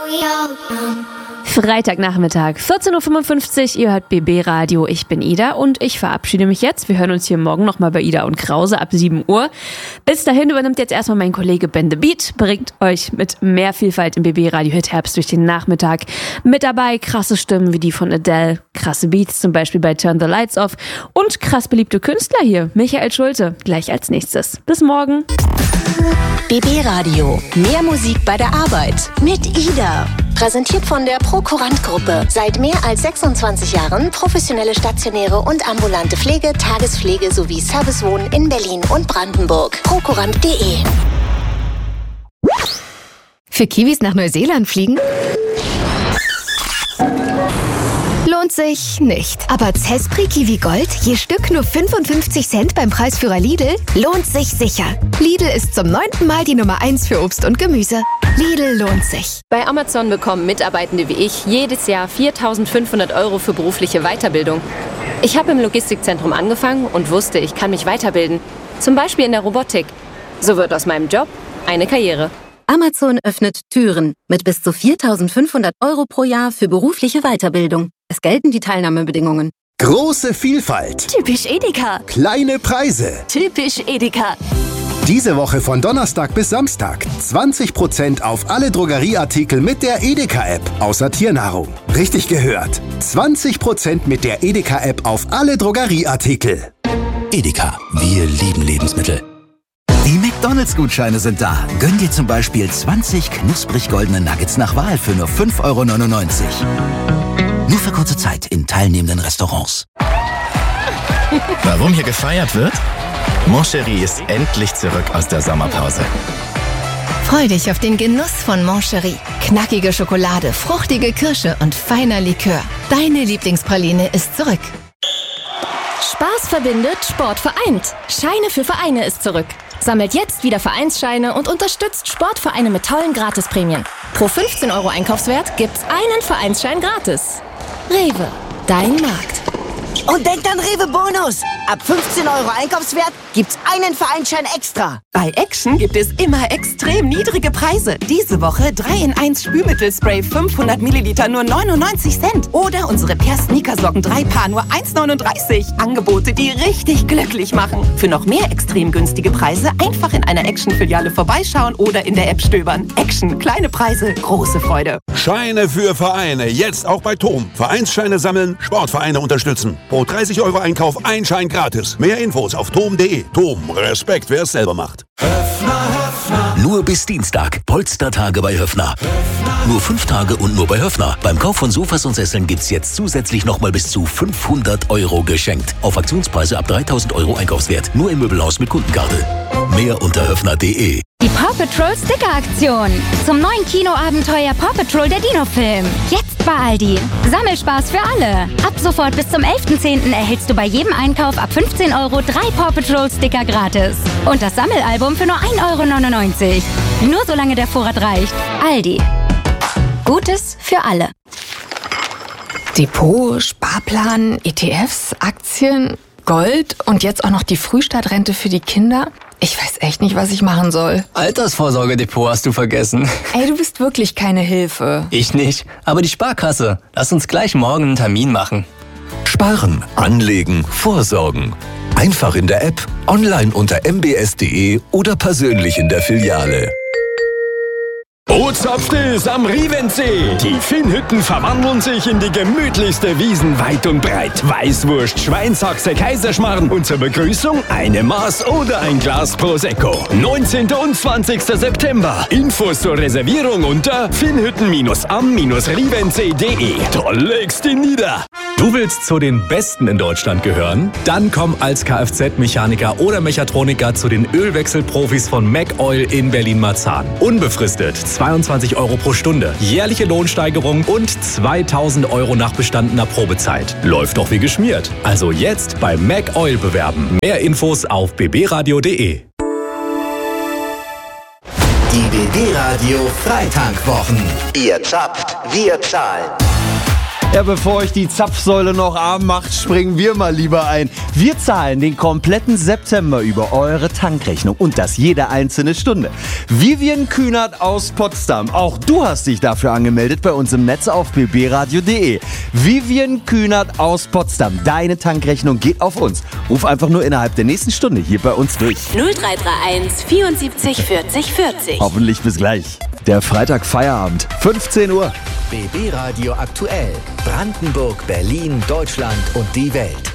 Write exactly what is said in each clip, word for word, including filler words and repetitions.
Freitagnachmittag, vierzehn Uhr fünfundfünfzig, ihr hört B B Radio, ich bin Ida und ich verabschiede mich jetzt. Wir hören uns hier morgen nochmal bei Ida und Krause ab sieben Uhr. Bis dahin übernimmt jetzt erstmal mein Kollege Ben the Beat, bringt euch mit mehr Vielfalt im B B Radio Hit Herbst durch den Nachmittag. Mit dabei krasse Stimmen wie die von Adele, krasse Beats zum Beispiel bei Turn the Lights Off und krass beliebte Künstler hier, Michael Schulte, gleich als nächstes. Bis morgen. B B Radio, mehr Musik bei der Arbeit mit Ida. Präsentiert von der Prokurant-Gruppe. Seit mehr als sechsundzwanzig Jahren professionelle stationäre und ambulante Pflege, Tagespflege sowie Servicewohnen in Berlin und Brandenburg. prokurant punkt de. Für Kiwis nach Neuseeland fliegen? Lohnt sich nicht. Aber Zespri Kiwi Gold, je Stück nur fünfundfünfzig Cent beim Preisführer Lidl, lohnt sich sicher. Lidl ist zum neunten Mal die Nummer eins für Obst und Gemüse. Lidl lohnt sich. Bei Amazon bekommen Mitarbeitende wie ich jedes Jahr viertausendfünfhundert Euro für berufliche Weiterbildung. Ich habe im Logistikzentrum angefangen und wusste, ich kann mich weiterbilden. Zum Beispiel in der Robotik. So wird aus meinem Job eine Karriere. Amazon öffnet Türen mit bis zu viertausendfünfhundert Euro pro Jahr für berufliche Weiterbildung. Es gelten die Teilnahmebedingungen. Große Vielfalt. Typisch Edeka. Kleine Preise. Typisch Edeka. Diese Woche von Donnerstag bis Samstag zwanzig Prozent auf alle Drogerieartikel mit der Edeka-App, außer Tiernahrung. Richtig gehört. zwanzig Prozent mit der Edeka-App auf alle Drogerieartikel. Edeka, wir lieben Lebensmittel. Die McDonalds-Gutscheine sind da. Gönn dir zum Beispiel zwanzig knusprig goldene Nuggets nach Wahl für nur fünf Euro neunundneunzig. Nur für kurze Zeit in teilnehmenden Restaurants. Warum hier gefeiert wird? Moncherie ist endlich zurück aus der Sommerpause. Freu dich auf den Genuss von Moncherie. Knackige Schokolade, fruchtige Kirsche und feiner Likör. Deine Lieblingspraline ist zurück. Spaß verbindet, Sport vereint. Scheine für Vereine ist zurück. Sammelt jetzt wieder Vereinsscheine und unterstützt Sportvereine mit tollen Gratisprämien. Pro fünfzehn Euro Einkaufswert gibt's einen Vereinsschein gratis. Rewe, dein Markt. Und denkt an Rewe Bonus. Ab fünfzehn Euro Einkaufswert gibt's einen Vereinsschein extra. Bei Action gibt es immer extrem niedrige Preise. Diese Woche drei in eins Spülmittelspray fünfhundert Milliliter nur neunundneunzig Cent. Oder unsere Per Sneakersocken drei Paar nur eins neununddreißig. Angebote, die richtig glücklich machen. Für noch mehr extrem günstige Preise einfach in einer Action-Filiale vorbeischauen oder in der App stöbern. Action, kleine Preise, große Freude. Scheine für Vereine, jetzt auch bei Tom. Vereinsscheine sammeln, Sportvereine unterstützen. Pro dreißig Euro Einkauf ein Schein gratis. Mehr Infos auf tom punkt de. Tom, Respekt, wer es selber macht. Höffner, Höffner. Nur bis Dienstag. Polstertage bei Höffner. Höffner. Nur fünf Tage und nur bei Höffner. Beim Kauf von Sofas und Sesseln gibt's jetzt zusätzlich nochmal bis zu fünfhundert Euro geschenkt. Auf Aktionspreise ab dreitausend Euro Einkaufswert. Nur im Möbelhaus mit Kundenkarte. Mehr unter höffner punkt de. Die Paw Patrol Sticker-Aktion. Zum neuen Kinoabenteuer Paw Patrol der Dino-Film. Jetzt bei Aldi. Sammelspaß für alle. Ab sofort bis zum elften zehnten erhältst du bei jedem Einkauf ab fünfzehn Euro drei Paw Patrol Sticker gratis. Und das Sammelalbum für nur ein Euro neunundneunzig. Nur solange der Vorrat reicht. Aldi. Gutes für alle. Depot, Sparplan, E T Fs, Aktien, Gold und jetzt auch noch die Frühstartrente für die Kinder. Ich weiß echt nicht, was ich machen soll. Altersvorsorgedepot hast du vergessen. Ey, du bist wirklich keine Hilfe. Ich nicht, aber die Sparkasse. Lass uns gleich morgen einen Termin machen. Sparen, anlegen, vorsorgen. Einfach in der App, online unter m b s punkt de oder persönlich in der Filiale. Bootshaft ist am Rievensee. Die Finnhütten verwandeln sich in die gemütlichste Wiesen weit und breit. Weißwurst, Schweinshaxe, Kaiserschmarrn und zur Begrüßung eine Maß oder ein Glas Prosecco. neunzehnten und zwanzigsten September. Infos zur Reservierung unter finnhütten am rievensee punkt de. Da legst du nieder. Du willst zu den Besten in Deutschland gehören? Dann komm als Kfz-Mechaniker oder Mechatroniker zu den Ölwechselprofis von McOil in Berlin-Marzahn. Unbefristet zweiundzwanzig Euro pro Stunde, jährliche Lohnsteigerung und zweitausend Euro nach bestandener Probezeit. Läuft doch wie geschmiert. Also jetzt bei McOil bewerben. Mehr Infos auf b b radio punkt de. Die B B Radio Freitankwochen. Ihr zapft, wir zahlen. Ja, bevor euch die Zapfsäule noch arm macht, springen wir mal lieber ein. Wir zahlen den kompletten September über eure Tankrechnung und das jede einzelne Stunde. Vivian Kühnert aus Potsdam, auch du hast dich dafür angemeldet bei uns im Netz auf b b radio punkt d e. Vivian Kühnert aus Potsdam, deine Tankrechnung geht auf uns. Ruf einfach nur innerhalb der nächsten Stunde hier bei uns durch. null drei drei eins vierundsiebzig vierzig vierzig. Hoffentlich bis gleich. Der Freitag Feierabend, fünfzehn Uhr. B B Radio aktuell. Brandenburg, Berlin, Deutschland und die Welt.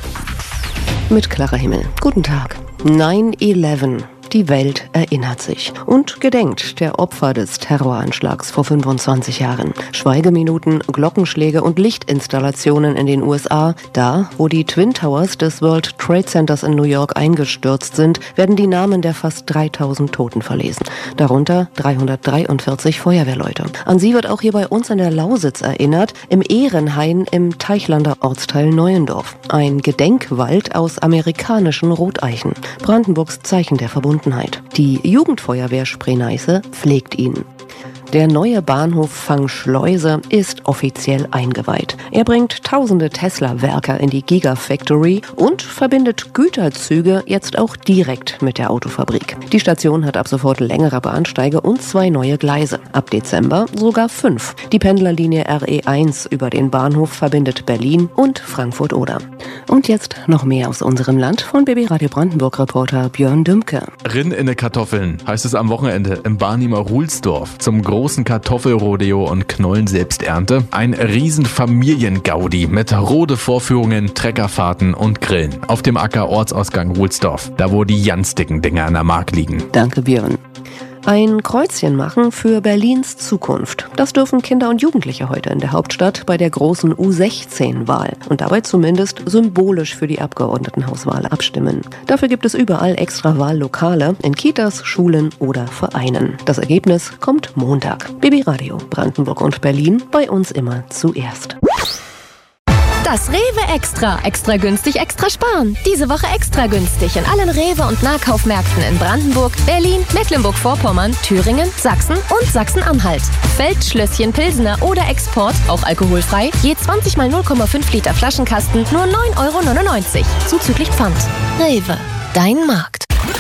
Mit klarer Himmel. Guten Tag. neun elf. Die Welt erinnert sich und gedenkt der Opfer des Terroranschlags vor fünfundzwanzig Jahren. Schweigeminuten, Glockenschläge und Lichtinstallationen in den U S A. Da, wo die Twin Towers des World Trade Centers in New York eingestürzt sind, werden die Namen der fast dreitausend Toten verlesen. Darunter dreihundertdreiundvierzig Feuerwehrleute. An sie wird auch hier bei uns in der Lausitz erinnert, im Ehrenhain im Teichlander Ortsteil Neuendorf. Ein Gedenkwald aus amerikanischen Roteichen. Brandenburgs Zeichen der Verbundenheit. Die Jugendfeuerwehr Spree-Neiße pflegt ihn. Der neue Bahnhof Fangschleuse ist offiziell eingeweiht. Er bringt tausende Tesla-Werker in die Gigafactory und verbindet Güterzüge jetzt auch direkt mit der Autofabrik. Die Station hat ab sofort längere Bahnsteige und zwei neue Gleise. Ab Dezember sogar fünf. Die Pendlerlinie R E eins über den Bahnhof verbindet Berlin und Frankfurt-Oder. Und jetzt noch mehr aus unserem Land von B B Radio Brandenburg-Reporter Björn Dümke. Rinn in de Kartoffeln heißt es am Wochenende im Barnimer Ruhlsdorf zum großen Kartoffelrodeo und Knollen-Selbsternte. Ein riesen Familiengaudi mit Rode Vorführungen, Treckerfahrten und Grillen. Auf dem Acker Ortsausgang Ruhlsdorf, da wo die ganz dicken Dinger an der Mark liegen. Danke, Björn. Ein Kreuzchen machen für Berlins Zukunft. Das dürfen Kinder und Jugendliche heute in der Hauptstadt bei der großen U sechzehn Wahl und dabei zumindest symbolisch für die Abgeordnetenhauswahl abstimmen. Dafür gibt es überall extra Wahllokale in Kitas, Schulen oder Vereinen. Das Ergebnis kommt Montag. B B Radio Brandenburg und Berlin, bei uns immer zuerst. Das Rewe Extra. Extra günstig, extra sparen. Diese Woche extra günstig in allen Rewe- und Nahkaufmärkten in Brandenburg, Berlin, Mecklenburg-Vorpommern, Thüringen, Sachsen und Sachsen-Anhalt. Feldschlösschen Pilsener oder Export, auch alkoholfrei, je zwanzig mal null Komma fünf Liter Flaschenkasten, nur neun Euro neunundneunzig. Zuzüglich Pfand. Rewe, dein Markt.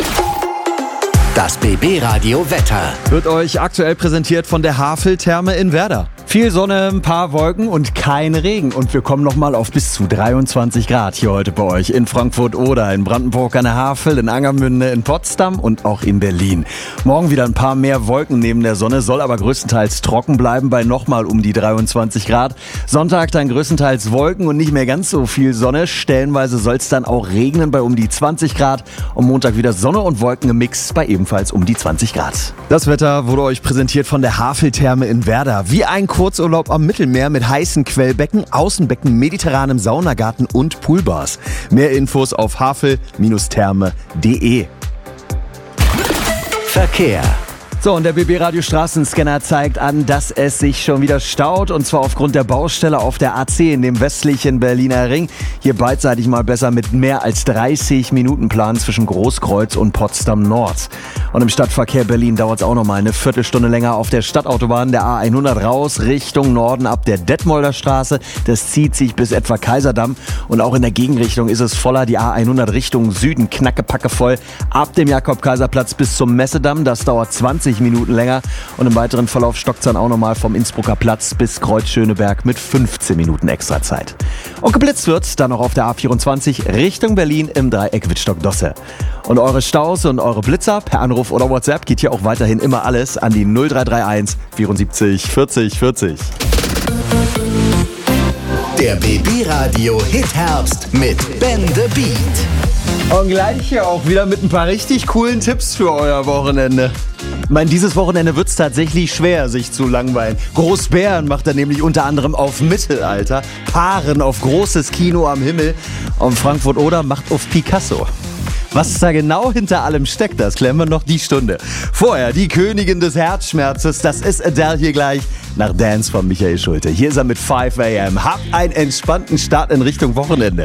Das B B Radio Wetter wird euch aktuell präsentiert von der Havel-Therme in Werder. Viel Sonne, ein paar Wolken und kein Regen. Und wir kommen nochmal auf bis zu dreiundzwanzig Grad hier heute bei euch in Frankfurt-Oder, in Brandenburg an der Havel, in Angermünde, in Potsdam und auch in Berlin. Morgen wieder ein paar mehr Wolken neben der Sonne, soll aber größtenteils trocken bleiben bei nochmal um die dreiundzwanzig Grad. Sonntag dann größtenteils Wolken und nicht mehr ganz so viel Sonne. Stellenweise soll es dann auch regnen bei um die zwanzig Grad. Und Montag wieder Sonne und Wolken im Mix bei ebenfalls um die zwanzig Grad. Das Wetter wurde euch präsentiert von der Havel-Therme in Werder. Wie ein Kurzurlaub am Mittelmeer mit heißen Quellbecken, Außenbecken, mediterranem Saunagarten und Poolbars. Mehr Infos auf havel Therme punkt de. Verkehr. So, und der B B-Radio Straßenscanner zeigt an, dass es sich schon wieder staut. Und zwar aufgrund der Baustelle auf der A C in dem westlichen Berliner Ring. Hier beidseitig mal besser mit mehr als dreißig Minuten Plan zwischen Großkreuz und Potsdam Nord. Und im Stadtverkehr Berlin dauert es auch noch mal eine Viertelstunde länger auf der Stadtautobahn der A hundert raus Richtung Norden ab der Detmolder Straße. Das zieht sich bis etwa Kaiserdamm. Und auch in der Gegenrichtung ist es voller. Die A hundert Richtung Süden knackepacke voll. Ab dem Jakob-Kaiser-Platz bis zum Messedamm. Das dauert zwanzig Minuten länger. Und im weiteren Verlauf stockt es dann auch nochmal vom Innsbrucker Platz bis Kreuz-Schöneberg mit fünfzehn Minuten extra Zeit. Und geblitzt wird dann noch auf der A vierundzwanzig Richtung Berlin im Dreieck Wittstock-Dosse. Und eure Staus und eure Blitzer per Anruf oder WhatsApp geht hier auch weiterhin immer alles an die null drei drei eins vierundsiebzig vierzig vierzig. Der B B-Radio Hit-Herbst mit Ben the Beat. Und gleich hier auch wieder mit ein paar richtig coolen Tipps für euer Wochenende. Ich meine, dieses Wochenende wird es tatsächlich schwer, sich zu langweilen. Großbären macht er nämlich unter anderem auf Mittelalter, Paaren auf großes Kino am Himmel und Frankfurt-Oder macht auf Picasso. Was da genau hinter allem steckt, das klären wir noch die Stunde. Vorher die Königin des Herzschmerzes, das ist Adele hier gleich nach Dance von Michael Schulte. Hier ist er mit five a m. Habt einen entspannten Start in Richtung Wochenende.